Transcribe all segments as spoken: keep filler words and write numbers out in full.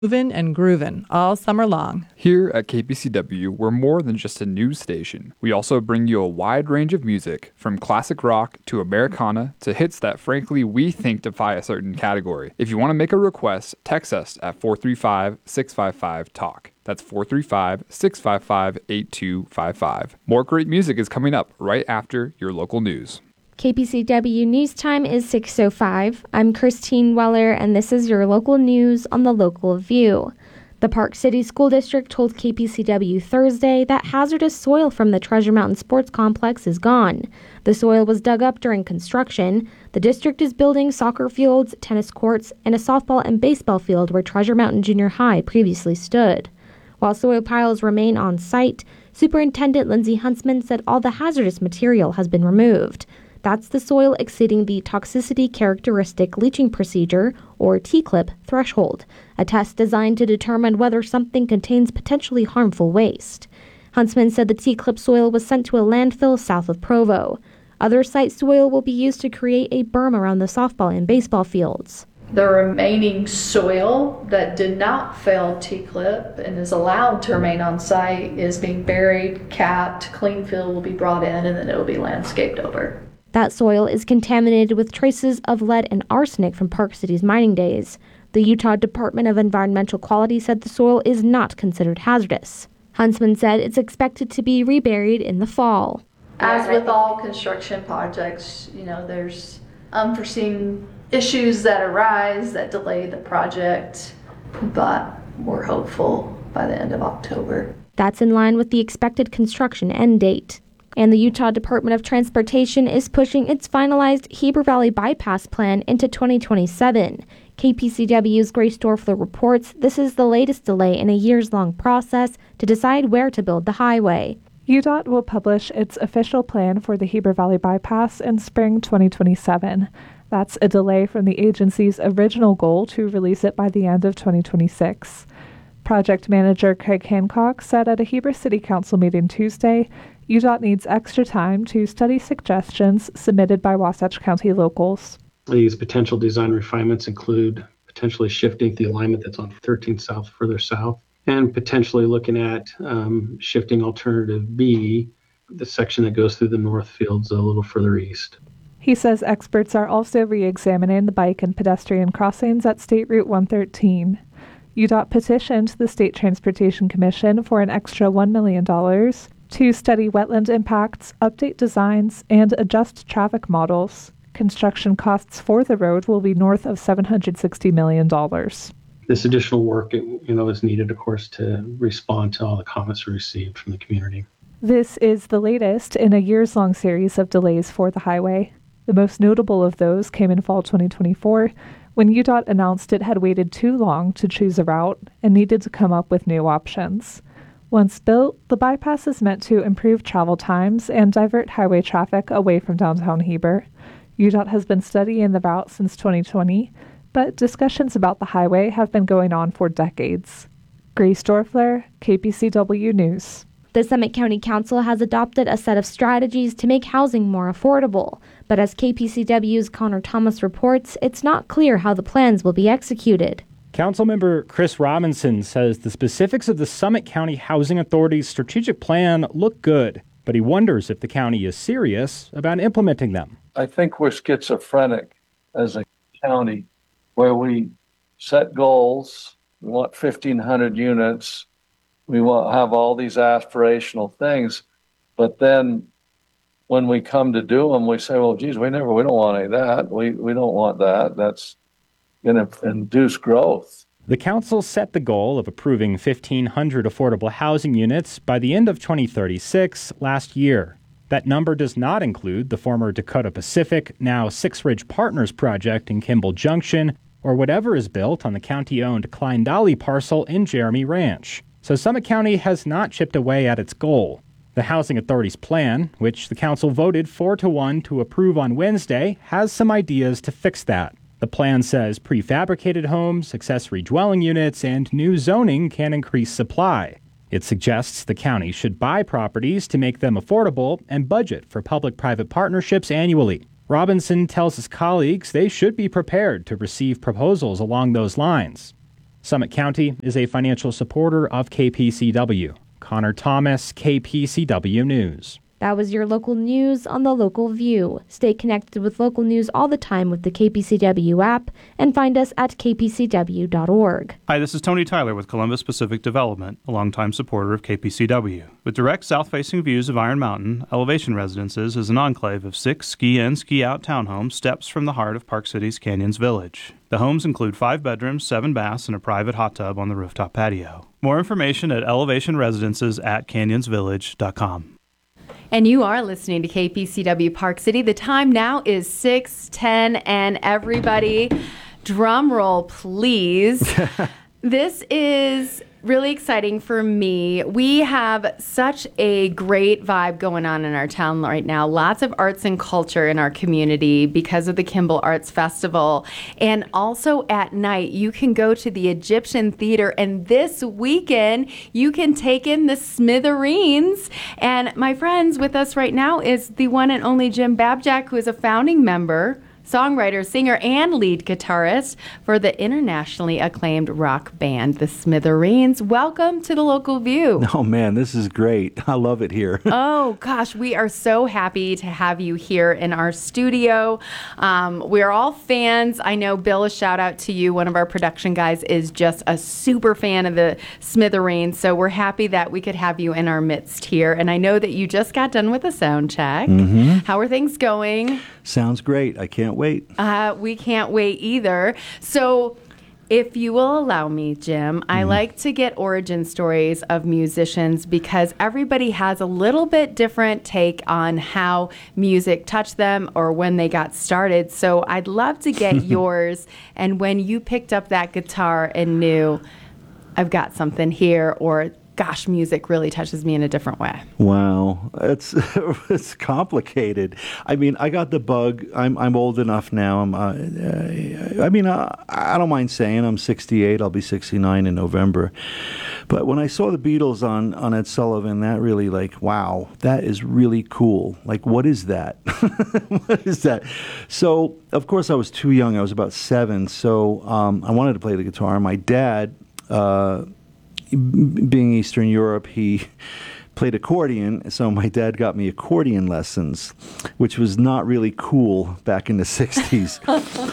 Movin' and groovin' all summer long. Here at K P C W, we're more than just a news station. We also bring you a wide range of music, from classic rock to Americana to hits that frankly we think defy a certain category. If you want to make a request, text us at four three five, six five five, talk. That's four three five, six five five, eight two five five. More great music is coming up right after your local news. K P C W News Time is six oh five. I'm Christine Weller, and this is your local news on the Local View. The Park City School District told K P C W Thursday that hazardous soil from the Treasure Mountain Sports Complex is gone. The soil was dug up during construction. The district is building soccer fields, tennis courts, and a softball and baseball field where Treasure Mountain Junior High previously stood. While soil piles remain on site, Superintendent Lindsay Huntsman said all the hazardous material has been removed. That's the soil exceeding the toxicity characteristic leaching procedure, or T CLIP, threshold, a test designed to determine whether something contains potentially harmful waste. Huntsman said the T CLIP soil was sent to a landfill south of Provo. Other site soil will be used to create a berm around the softball and baseball fields. The remaining soil that did not fail T CLIP and is allowed to remain on site is being buried, capped, clean fill will be brought in, and then it will be landscaped over. That soil is contaminated with traces of lead and arsenic from Park City's mining days. The Utah Department of Environmental Quality said the soil is not considered hazardous. Huntsman said it's expected to be reburied in the fall. As with all construction projects, you know, there's unforeseen issues that arise that delay the project, but we're hopeful by the end of October. That's in line with the expected construction end date. And the Utah Department of Transportation is pushing its finalized Heber Valley Bypass plan into twenty twenty-seven. K P C W's Grace Dorfler reports this is the latest delay in a years-long process to decide where to build the highway. U D O T will publish its official plan for the Heber Valley Bypass in spring twenty twenty-seven. That's a delay from the agency's original goal to release it by the end of twenty twenty-six. Project manager Craig Hancock said at a Heber City Council meeting Tuesday, U D O T needs extra time to study suggestions submitted by Wasatch County locals. These potential design refinements include potentially shifting the alignment that's on thirteen South further south, and potentially looking at um, shifting alternative B, the section that goes through the north fields a little further east. He says experts are also re-examining the bike and pedestrian crossings at State Route one thirteen. U D O T petitioned the State Transportation Commission for an extra one million dollars to study wetland impacts, update designs, and adjust traffic models. Construction costs for the road will be north of seven hundred sixty million dollars. This additional work, you know, is needed, of course, to respond to all the comments we received from the community. This is the latest in a years-long series of delays for the highway. The most notable of those came in fall twenty twenty-four, when U D O T announced it had waited too long to choose a route and needed to come up with new options. Once built, the bypass is meant to improve travel times and divert highway traffic away from downtown Heber. U D O T has been studying the route since twenty twenty, but discussions about the highway have been going on for decades. Grace Dorfler, K P C W News. The Summit County Council has adopted a set of strategies to make housing more affordable, but as K P C W's Connor Thomas reports, it's not clear how the plans will be executed. Councilmember Chris Robinson says the specifics of the Summit County Housing Authority's strategic plan look good, but he wonders if the county is serious about implementing them. I think we're schizophrenic as a county where we set goals. We want fifteen hundred units. We want have all these aspirational things, but then when we come to do them, we say, well, geez, we never, we don't want any of that. We, we don't want that. That's going to induce growth. The council set the goal of approving fifteen hundred affordable housing units by the end of twenty thirty-six last year. That number does not include the former Dakota Pacific, now Six Ridge Partners project in Kimball Junction, or whatever is built on the county-owned Klein Dolly parcel in Jeremy Ranch. So Summit County has not chipped away at its goal. The Housing Authority's plan, which the council voted four to one to approve on Wednesday, has some ideas to fix that. The plan says prefabricated homes, accessory dwelling units, and new zoning can increase supply. It suggests the county should buy properties to make them affordable and budget for public-private partnerships annually. Robinson tells his colleagues they should be prepared to receive proposals along those lines. Summit County is a financial supporter of K P C W. Connor Thomas, K P C W News. That was your local news on the Local View. Stay connected with local news all the time with the K P C W app and find us at k p c w dot org. Hi, this is Tony Tyler with Columbus Pacific Development, a longtime supporter of K P C W. With direct south-facing views of Iron Mountain, Elevation Residences is an enclave of six ski-in, ski-out townhomes steps from the heart of Park City's Canyons Village. The homes include five bedrooms, seven baths, and a private hot tub on the rooftop patio. More information at elevation residences at canyons village dot com. And you are listening to K P C W Park City. The time now is six ten, and everybody, drum roll, please. This is really exciting for me. We have such a great vibe going on in our town right now. Lots of arts and culture in our community because of the Kimball Arts Festival. And also at night, you can go to the Egyptian Theater. And this weekend, you can take in the Smithereens. And my friends, with us right now is the one and only Jim Babjack, who is a founding member, songwriter, singer, and lead guitarist for the internationally acclaimed rock band, the Smithereens. Welcome to the Local View. Oh, man, this is great. I love it here. Oh, gosh, we are so happy to have you here in our studio. Um, we're all fans. I know, Bill, a shout out to you. One of our production guys is just a super fan of the Smithereens, so we're happy that we could have you in our midst here. And I know that you just got done with a sound check. Mm-hmm. How are things going? Sounds great. I can't wait. Uh, we can't wait either. So if you will allow me, Jim, I Mm-hmm. like to get origin stories of musicians because everybody has a little bit different take on how music touched them or when they got started. So I'd love to get yours and when you picked up that guitar and knew, I've got something here, or gosh, music really touches me in a different way. Wow, it's it's complicated. I mean, I got the bug. I'm I'm old enough now. I'm. Uh, uh, I mean, uh, I don't mind saying I'm sixty-eight. I'll be sixty-nine in November. But when I saw the Beatles on on Ed Sullivan, that really like, wow, that is really cool. Like, what is that? What is that? So, of course, I was too young. I was about seven. So um, I wanted to play the guitar. My dad. Uh, Being Eastern Europe, he played accordion, so my dad got me accordion lessons, which was not really cool back in the sixties.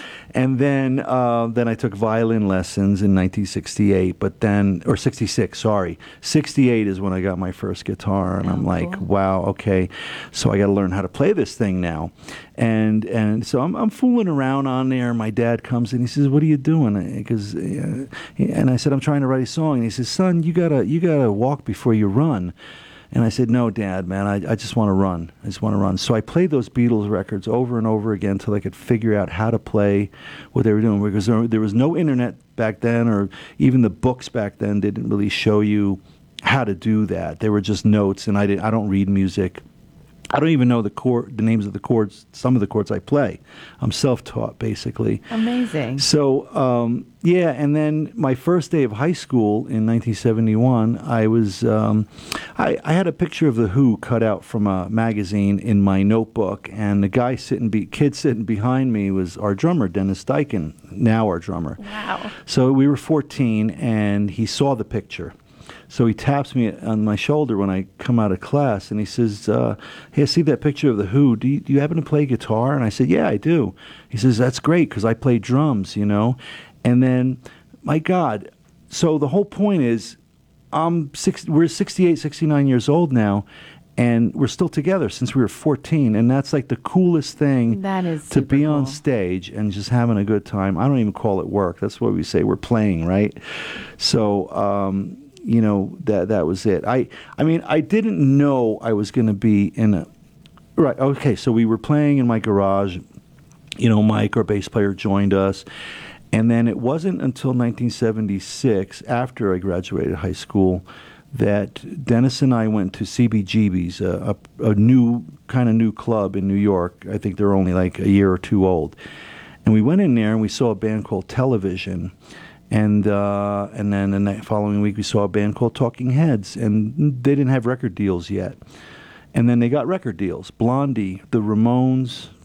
And then uh, then I took violin lessons in nineteen sixty-eight, but then, or sixty-six, sorry. sixty-eight is when I got my first guitar, and oh, I'm like, cool. Wow, okay, so I got to learn how to play this thing now. And and so I'm I'm fooling around on there, and my dad comes in, he says, what are you doing? Because, uh, and I said, I'm trying to write a song. And he says, son, you gotta you gotta walk before you run. And I said, no, Dad, man, I, I just want to run. I just want to run. So I played those Beatles records over and over again until I could figure out how to play what they were doing. Because there, there was no internet back then, or even the books back then didn't really show you how to do that. They were just notes, and I, did, I don't read music. I don't even know the chord, the names of the chords, some of the chords I play. I'm self-taught, basically. Amazing. So, um, yeah, and then my first day of high school in nineteen seventy-one, I was, um, I, I had a picture of The Who cut out from a magazine in my notebook, and the guy sitting, be, kid sitting behind me was our drummer, Dennis Dyken, now our drummer. Wow. So we were fourteen, and he saw the picture. So he taps me on my shoulder when I come out of class, and he says, uh, hey, I see that picture of The Who. Do you, do you happen to play guitar? And I said, yeah, I do. He says, that's great, because I play drums, you know. And then, my God, so the whole point is, I'm six, we're sixty-eight, sixty-nine years old now, and we're still together since we were fourteen, and that's like the coolest thing that is to be cool. on stage and just having a good time. I don't even call it work. That's what we say. We're playing, right? So, um... you know, that that was it. I I mean, I didn't know I was going to be in a... Right, okay, so we were playing in my garage. You know, Mike, our bass player, joined us. And then it wasn't until nineteen seventy-six, after I graduated high school, that Dennis and I went to C B G B's, a, a, a new, kind of new club in New York. I think they're only like a year or two old. And we went in there and we saw a band called Television. And uh, and then the next following week we saw a band called Talking Heads, and they didn't have record deals yet. And then they got record deals. Blondie, the Ramones,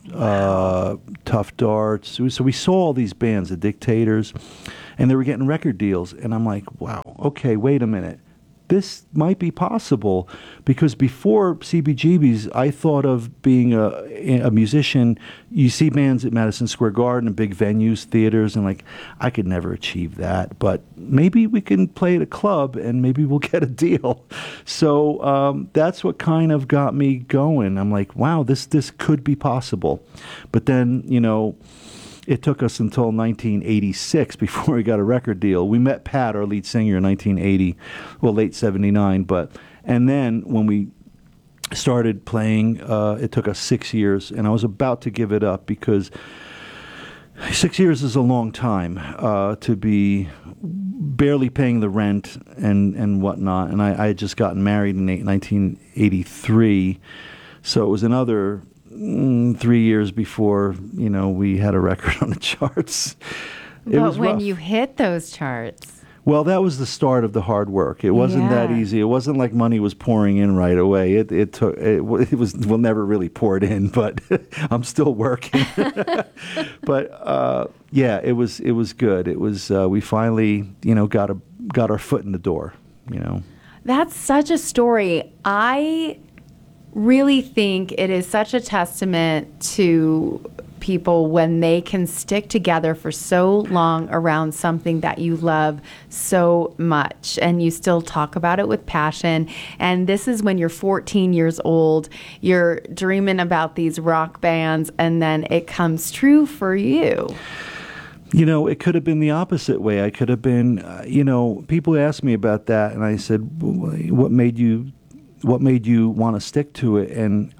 uh, Tough Darts. So we saw all these bands, the Dictators, and they were getting record deals. And I'm like, wow, okay, wait a minute. This might be possible, because before C B G B's, I thought of being a, a musician. You see bands at Madison Square Garden and big venues, theaters, and like, I could never achieve that. But maybe we can play at a club and maybe we'll get a deal. So um, that's what kind of got me going. I'm like, wow, this this could be possible. But then, you know, it took us until nineteen eighty-six before we got a record deal. We met Pat, our lead singer, in nineteen eighty, well, late seventy-nine. But and then when we started playing, uh, it took us six years, and I was about to give it up, because six years is a long time uh, to be barely paying the rent and, and whatnot. And I, I had just gotten married in nineteen eighty-three, so it was another Mm, three years before, you know, we had a record on the charts. It But was when rough. you hit those charts, Well, that was the start of the hard work. It wasn't that Yeah. easy. It wasn't like money was pouring in right away. It it took it, w- it was well never really poured in, but I'm still working. But uh, yeah, it was it was good. It was uh, we finally, you know, got a got our foot in the door, you know. that's such a story. I really think it is such a testament to people when they can stick together for so long around something that you love so much, and you still talk about it with passion. And this is when you're fourteen years old, you're dreaming about these rock bands, and then it comes true for you. You know, it could have been the opposite way. I could have been, uh, you know, people asked me about that, and I said, "What made you, what made you want to stick to it?" And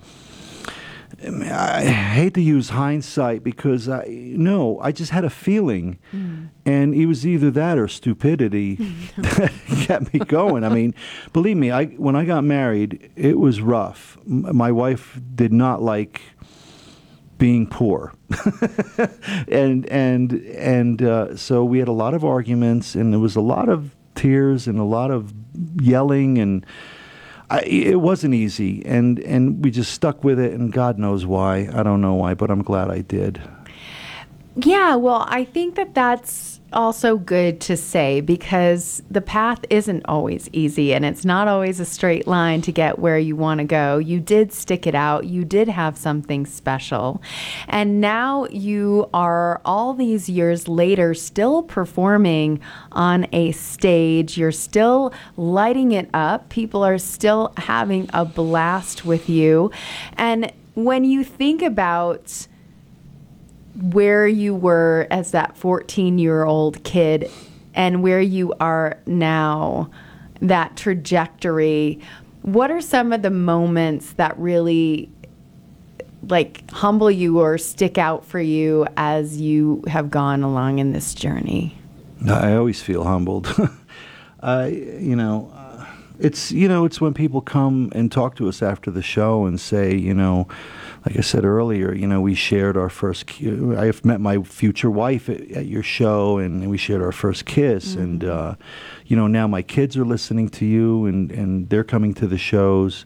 I hate to use hindsight, because I no, I just had a feeling, mm. and it was either that or stupidity that kept me going. I mean, believe me, I when I got married, it was rough. M- my wife did not like being poor, and and and uh, so we had a lot of arguments, and there was a lot of tears and a lot of yelling, and I, it wasn't easy, and, and we just stuck with it, and God knows why. I don't know why, but I'm glad I did. Yeah, well, I think that that's also good to say, because the path isn't always easy, and it's not always a straight line to get where you want to go. You did stick it out. You did have something special. And now you are, all these years later, still performing on a stage. You're still lighting it up. People are still having a blast with you. And when you think about where you were as that fourteen-year-old kid and where you are now, that trajectory, what are some of the moments that really like humble you or stick out for you as you have gone along in this journey? I always feel humbled. I, you know, uh, it's you know, it's when people come and talk to us after the show and say, you know, like I said earlier, you know, we shared our first. Ki- I've met my future wife at, at your show, and we shared our first kiss. Mm-hmm. And uh, you know, now my kids are listening to you, and, and they're coming to the shows.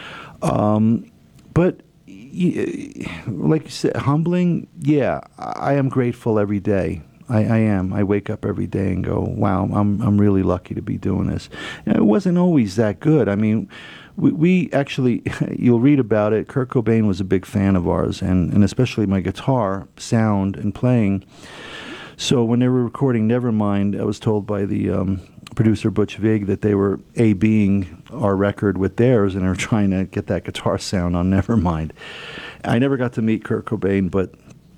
Um, but y- like you said, humbling. Yeah, I am grateful every day. I, I am. I wake up every day and go, wow, I'm I'm really lucky to be doing this. And it wasn't always that good. I mean. We, we actually, you'll read about it, Kurt Cobain was a big fan of ours, and, and especially my guitar sound and playing. So when they were recording Nevermind, I was told by the um, producer Butch Vig that they were A-Bing our record with theirs, and they were trying to get that guitar sound on Nevermind. I never got to meet Kurt Cobain, but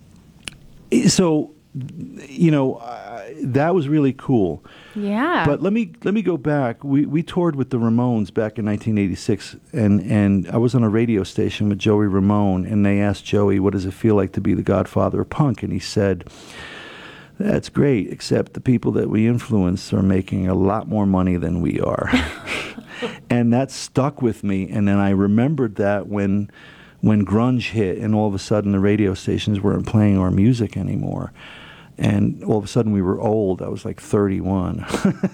so, you know, uh, that was really cool. Yeah. But let me let me go back. We we toured with the Ramones back in nineteen eighty-six, and, and I was on a radio station with Joey Ramone, and they asked Joey, what does it feel like to be the godfather of punk? And he said, that's great, except the people that we influence are making a lot more money than we are. And that stuck with me, and then I remembered that when when grunge hit, and all of a sudden the radio stations weren't playing our music anymore. And all of a sudden we were old. I was like thirty-one.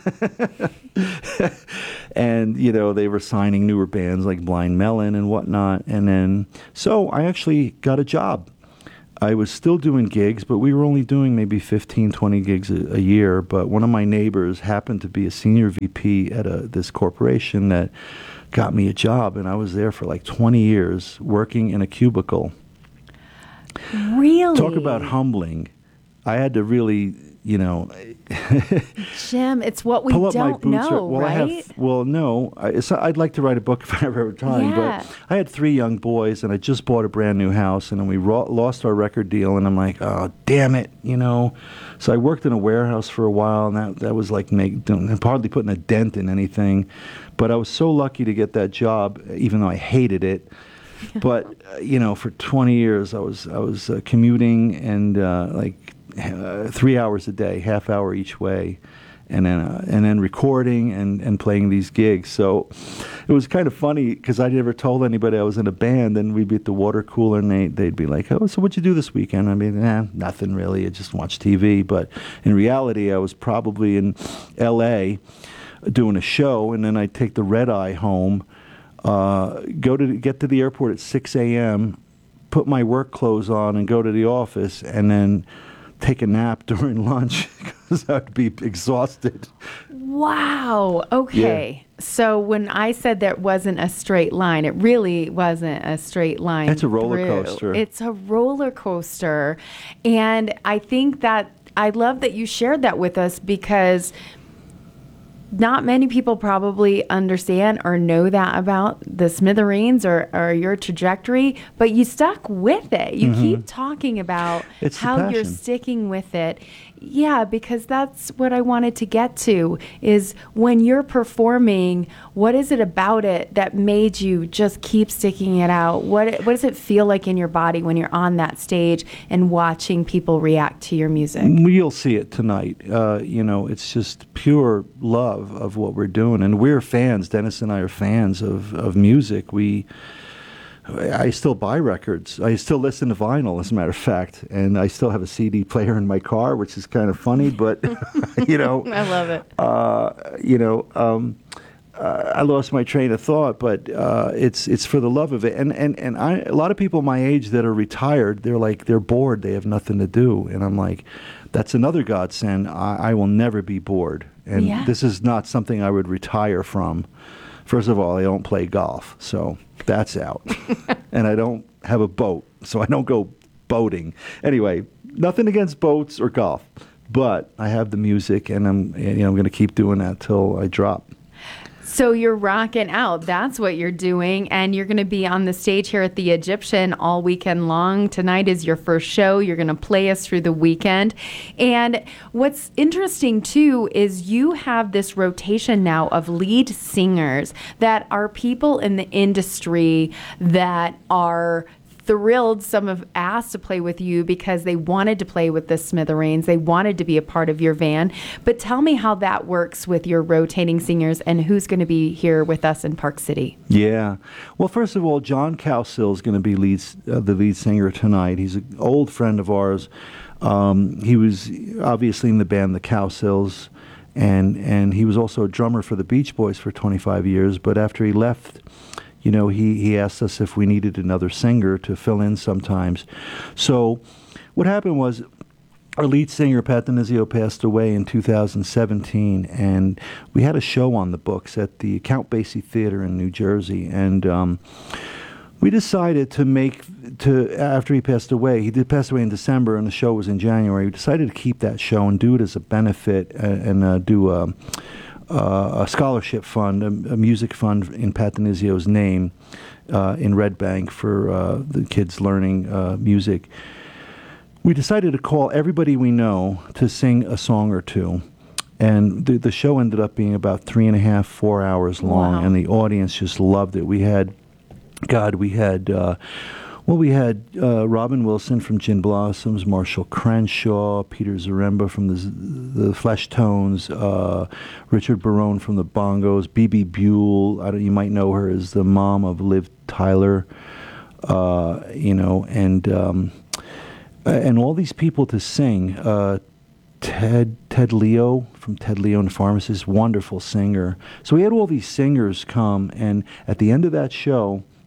And, you know, they were signing newer bands like Blind Melon and whatnot. And then, so I actually got a job. I was still doing gigs, but we were only doing maybe fifteen, twenty gigs a, a year. But one of my neighbors happened to be a senior V P at a, this corporation that got me a job, and I was there for like twenty years working in a cubicle. Really? Talk about humbling. I had to really, you know... Jim, it's what we pull up don't my boots know, or, well, right? I have, well, no. I, it's, I'd like to write a book if I ever have time, Yeah. but I had three young boys, and I just bought a brand new house, and then we ro- lost our record deal, and I'm like, oh, damn it, you know. So I worked in a warehouse for a while, and that, that was like make, hardly putting a dent in anything. But I was so lucky to get that job, even though I hated it. But uh, you know, for twenty years, I was I was uh, commuting and uh, like uh, three hours a day, half hour each way, and then uh, and then recording and, and playing these gigs. So it was kind of funny because I never told anybody I was in a band. And we'd be at the water cooler, and they they'd be like, "Oh, so what'd you do this weekend?" I mean, nah, nothing really. I just watched T V. But in reality, I was probably in L A doing a show, and then I'd take the red eye home. Uh, go to get to the airport at six a.m., put my work clothes on, and go to the office, and then take a nap during lunch because I'd be exhausted. Wow. Okay. Yeah. So when I said there wasn't a straight line, it really wasn't a straight line. It's a roller through. coaster. It's a roller coaster. And I think that I love that you shared that with us because not many people probably understand or know that about the Smithereens or, or your trajectory, but you stuck with it. You Mm-hmm. keep talking about It's the how you're passion. sticking with it. Yeah, because that's what I wanted to get to is when you're performing, what is it about it that made you just keep sticking it out? What what does it feel like in your body when you're on that stage and watching people react to your music? You'll see it tonight. Uh, you know, it's just pure love of what we're doing. And we're fans. Dennis and I are fans of, of music. We... I still buy records. I still listen to vinyl, as a matter of fact, and I still have a C D player in my car, which is kind of funny. But you know, I love it. Uh, you know, um, uh, I lost my train of thought, but uh, it's it's for the love of it. And and and I, a lot of people my age that are retired, they're like they're bored. They have nothing to do, and I'm like, that's another godsend. I, I will never be bored, and Yeah. this is not something I would retire from. First of all, I don't play golf, so that's out. And I don't have a boat, so I don't go boating. Anyway, nothing against boats or golf, but I have the music, and I'm you know I'm going to keep doing that till I drop. So you're rocking out. That's what you're doing. And you're going to be on the stage here at the Egyptian all weekend long. Tonight is your first show. You're going to play us through the weekend. And what's interesting, too, is you have this rotation now of lead singers that are people in the industry that are thrilled. Some have asked to play with you because they wanted to play with the Smithereens. They wanted to be a part of your van. But tell me how that works with your rotating singers and who's going to be here with us in Park City. Yeah. Well, first of all, John Cowsill is going to be lead, uh, the lead singer tonight. He's an old friend of ours. Um, he was obviously in the band The Cowsills, and, and he was also a drummer for the Beach Boys for twenty-five years. But after he left, you know, he, he asked us if we needed another singer to fill in sometimes. So what happened was our lead singer, Pat Denizio, passed away in two thousand seventeen, and we had a show on the books at the Count Basie Theater in New Jersey, and um, we decided to make, to after he passed away, he did pass away in December, and the show was in January, we decided to keep that show and do it as a benefit and, and uh, do a... Uh, a scholarship fund, a, a music fund in Pat Denizio's name uh, in Red Bank for uh, the kids learning uh, music. We decided to call everybody we know to sing a song or two. And the, the show ended up being about three and a half, four hours long, Wow. and the audience just loved it. We had, God, we had... Uh, Well, we had uh, Robin Wilson from Gin Blossoms, Marshall Crenshaw, Peter Zaremba from the the Flesh Tones, uh, Richard Barone from the Bongos, B B Buell. I don't, you might know her as the mom of Liv Tyler, uh, you know, and um, and all these people to sing. Uh, Ted Ted Leo from Ted Leo and the Pharmacist, wonderful singer. So we had all these singers come, and at the end of that show,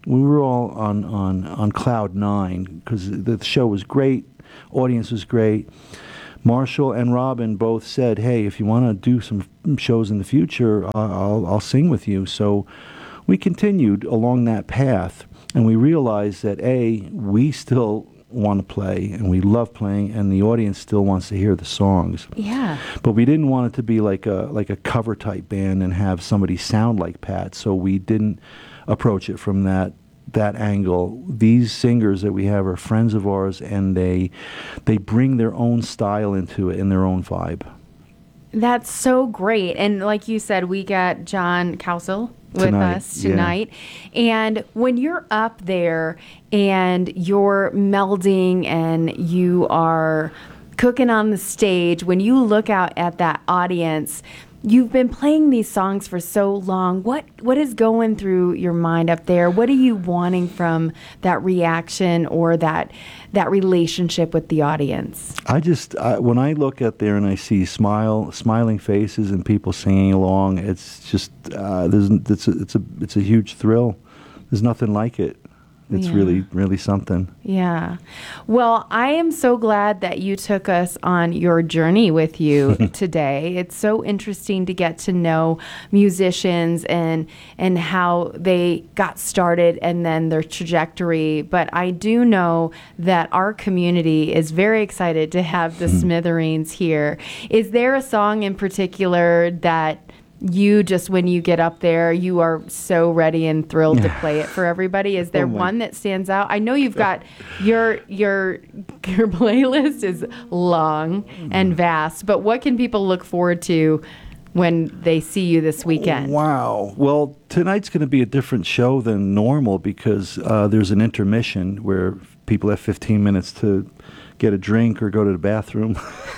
we were all on on on cloud nine because the show was great, audience was great. Marshall and Robin both said, "Hey, if you want to do some shows in the future, I'll I'll sing with you." So we continued along that path, and we realized that A, we still want to play, and we love playing, and the audience still wants to hear the songs. Yeah. But we didn't want it to be like a like a cover type band and have somebody sound like Pat, so we didn't approach it from that that angle. These singers that we have are friends of ours, and they they bring their own style into it and their own vibe. That's so great. And like you said, we got John Cowsill with Tonight, us tonight. Yeah. And when you're up there and you're melding and you are cooking on the stage, when you look out at that audience, you've been playing these songs for so long. What what is going through your mind up there? What are you wanting from that reaction or that that relationship with the audience? I just I, when I look out there and I see smile, smiling faces and people singing along, it's just uh, there's it's a, it's a it's a huge thrill. There's nothing like it. It's Yeah. really really something. Yeah. Well, I am so glad that you took us on your journey with you today. It's so interesting to get to know musicians and and how they got started and then their trajectory. But I do know that our community is very excited to have the Smithereens here. Is there a song in particular that you just, when you get up there, you are so ready and thrilled to play it for everybody? Is there Oh my- one that stands out? I know you've got your your your playlist is long and vast, but what can people look forward to when they see you this weekend? Wow. Well, tonight's going to be a different show than normal because uh, there's an intermission where people have fifteen minutes to get a drink or go to the bathroom,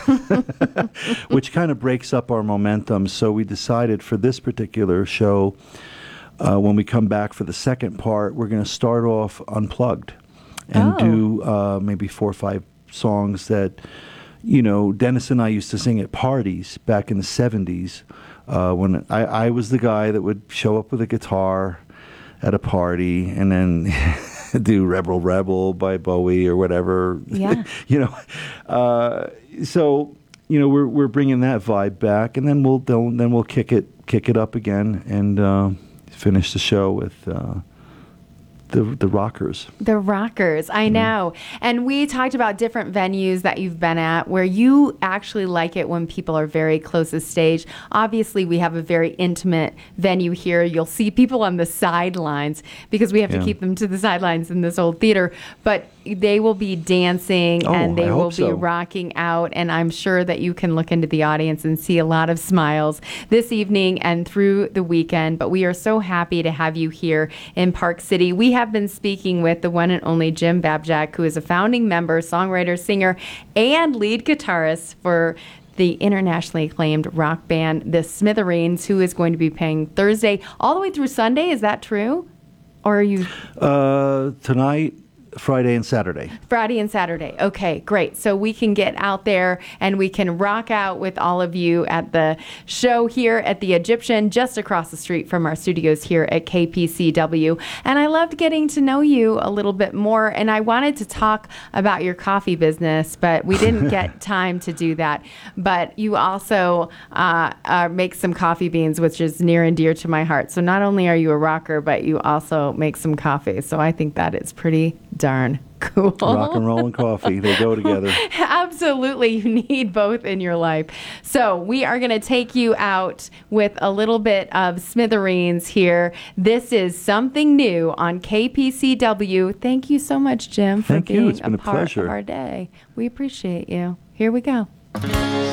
which kind of breaks up our momentum. So we decided for this particular show, uh, when we come back for the second part, we're going to start off unplugged and Oh. do uh, maybe four or five songs that, you know, Dennis and I used to sing at parties back in the seventies. Uh, when I, I was the guy that would show up with a guitar at a party and then do Rebel Rebel by Bowie or whatever. Yeah. you know, uh, so you know we're we're bringing that vibe back, and then we'll then, then we'll kick it kick it up again and uh, finish the show with uh, the the Rockers. The Rockers, I know. And we talked about different venues that you've been at where you actually like it when people are very close to stage. Obviously, we have a very intimate venue here. You'll see people on the sidelines because we have Yeah. to keep them to the sidelines in this old theater. But they will be dancing Oh, and they I will hope be so. rocking out. And I'm sure that you can look into the audience and see a lot of smiles this evening and through the weekend. But we are so happy to have you here in Park City. We have been speaking with the one and only Jim Babjack, who is a founding member, songwriter, singer, and lead guitarist for the internationally acclaimed rock band, the Smithereens, who is going to be playing Thursday all the way through Sunday. Is that true? Or are you Uh, tonight, Friday, and Saturday. Friday and Saturday? Okay, great. So we can get out there and we can rock out with all of you at the show here at the Egyptian, just across the street from our studios here at K P C W. And I loved getting to know you a little bit more. And I wanted to talk about your coffee business, but we didn't get time to do that. But you also uh, uh, make some coffee beans, which is near and dear to my heart. So not only are you a rocker, but you also make some coffee. So I think that is pretty darn cool. Rock and roll and coffee, they go together. Absolutely. You need both in your life. So we are going to take you out with a little bit of Smithereens here. This is Something New on K P C W. Thank you so much, Jim, for Thank you. being It's been a a part pleasure. of our day. We appreciate you. Here we go.